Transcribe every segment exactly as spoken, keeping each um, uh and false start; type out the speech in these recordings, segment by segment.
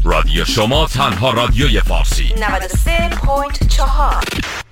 رادیو شما تنها رادیوی فارسی نود و سه ممیز چهار.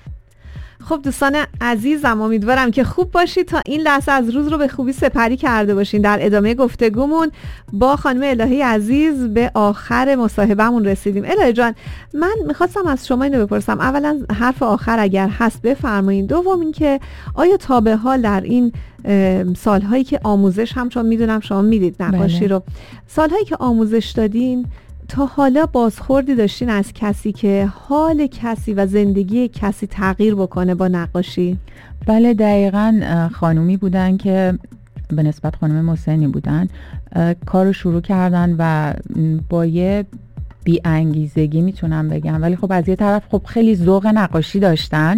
خب دوستان عزیزم، امیدوارم که خوب باشید، تا این لحظه از روز رو به خوبی سپری کرده باشین. در ادامه گفتگومون با خانم الهی عزیز به آخر مصاحبهمون رسیدیم. الهی جان، من میخواستم از شما اینو بپرسم. اولا حرف آخر اگر هست بفرمایید. دوم اینکه آیا تا به حال در این سالهایی که آموزش هم، چون میدونم شما میدید نقاشی بله. رو سالهایی که آموزش دادین، تا حالا بازخوردی داشتین از کسی که حال کسی و زندگی کسی تغییر بکنه با نقاشی؟ بله دقیقاً. خانومی بودن که به نسبت خانم مسنی بودن، کارو شروع کردن و با یه بی انگیزگی میتونم بگم، ولی خب از یه طرف خب خیلی ذوق نقاشی داشتن،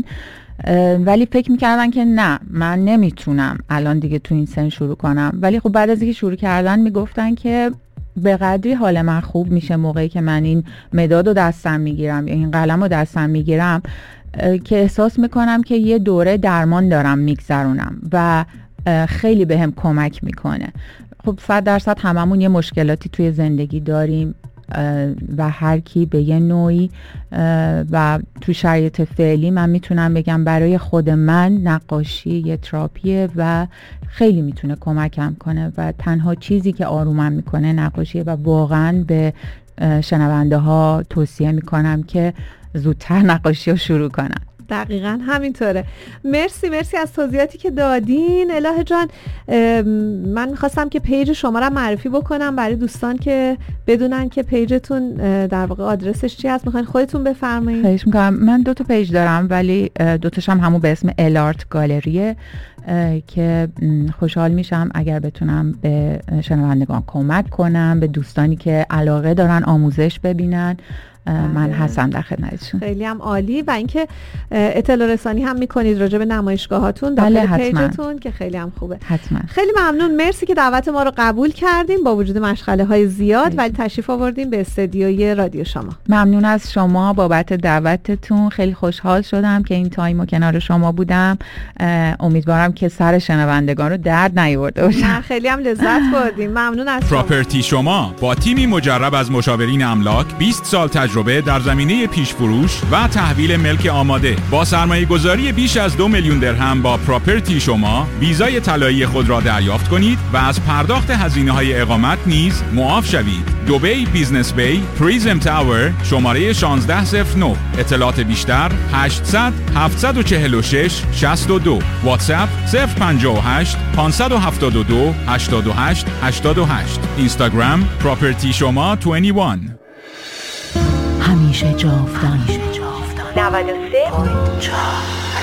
ولی فکر میکردن که نه من نمیتونم الان دیگه تو این سن شروع کنم. ولی خب بعد از اینکه شروع کردن میگفتن که به قدری حال من خوب میشه موقعی که من این مداد رو دستم میگیرم یا این قلم رو دستم میگیرم که احساس میکنم که یه دوره درمان دارم میگذرونم و خیلی بهم کمک میکنه. خب صد درصد هممون یه مشکلاتی توی زندگی داریم و هر کی به یه نوعی، و تو شرایط فعلی من میتونم بگم برای خود من نقاشی یه تراپیه و خیلی میتونه کمکم کنه و تنها چیزی که آرومم میکنه نقاشیه و واقعا به شنونده ها توصیه میکنم که زودتر نقاشی رو شروع کنن. دقیقاً همینطوره. مرسی مرسی از توضیحاتی که دادین. الهه جان، من میخواستم که پیج شما رو معرفی بکنم برای دوستان که بدونن که پیجتون در واقع آدرسش چی هست. میخواین خودتون بفرمایید؟ خواهش میکنم. من دو تا پیج دارم، ولی دو تاش هم همون به اسم الارت گالریه که خوشحال میشم اگر بتونم به شنوندگان کمک کنم، به دوستانی که علاقه دارن آموزش ببینن. من هستم در خدمتشون. خیلی هم عالی. و اینکه اطلاع رسانی هم میکنید راجع به نمایشگاهاتون داخل بله پیجتون که خیلی هم خوبه. حتما. خیلی ممنون، مرسی که دعوت ما رو قبول کردیم با وجود مشغله های زیاد، ولی تشریف آوردیم به استودیوی رادیو شما. ممنون از شما بابت دعوتتون. خیلی خوشحال شدم که این تایمو کنار شما بودم. امیدوارم که سر شنوندگان رو درد نیاورده باشم. خیلی هم لذت بردیم. ممنون از شما. پراپرتی شما با تیمی مجرب از مشاورین املاک، بیست سال تجربه در زمینه پیش فروش و تحویل ملک آماده، با سرمایه گذاری بیش از دو میلیون درهم با پراپرتی شما ویزای طلایی خود را دریافت کنید و از پرداخت هزینه های اقامت نیز معاف شوید. دبی بیزنس بی، پریزم تاور، شماره شانزده صفر نه. اطلاعات بیشتر هشتصد هفتصد و چهل و شش شصت و دو. واتساپ صفر پنجاه و هشت پانصد و هفتاد و دو هشتاد و هشت هشتاد و هشت. اینستاگرام پراپرتی شما بیست و یک. همیشه جاودان نود و سه ممیز چهار.